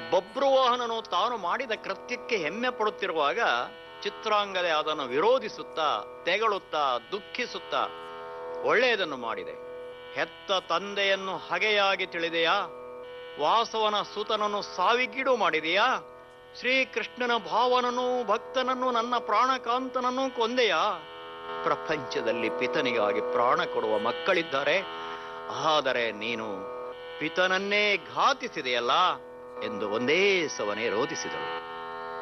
ಬಬ್ರುವಾಹನನು ತಾನು ಮಾಡಿದ ಕೃತ್ಯಕ್ಕೆ ಹೆಮ್ಮೆ ಪಡುತ್ತಿರುವಾಗ ಚಿತ್ರಾಂಗದೆ ಅದನ್ನು ವಿರೋಧಿಸುತ್ತಾ, ತೆಗಳುತ್ತಾ, ದುಃಖಿಸುತ್ತಾ, ಒಳ್ಳೆಯದನ್ನು ಮಾಡಿದೆ. ಹೆತ್ತ ತಂದೆಯನ್ನು ಹಗೆಯಾಗಿ ತಿಳಿದೆಯಾ? ವಾಸವನ ಸುತನನ್ನು ಸಾವಿಗೀಡು ಮಾಡಿದೆಯಾ? ಶ್ರೀಕೃಷ್ಣನ ಭಾವನನ್ನು, ಭಕ್ತನನ್ನು, ನನ್ನ ಪ್ರಾಣಕಾಂತನನ್ನು ಕೊಂದೆಯಾ? ಪ್ರಪಂಚದಲ್ಲಿ ಪಿತನಿಗಾಗಿ ಪ್ರಾಣ ಕೊಡುವ ಮಕ್ಕಳಿದ್ದಾರೆ, ಆದರೆ ನೀನು ಪಿತನನ್ನೇ ಘಾತಿಸಿದೆಯಲ್ಲ ಎಂದು ಒಂದೇ ಸವನೆ ರೋಧಿಸಿದಳು.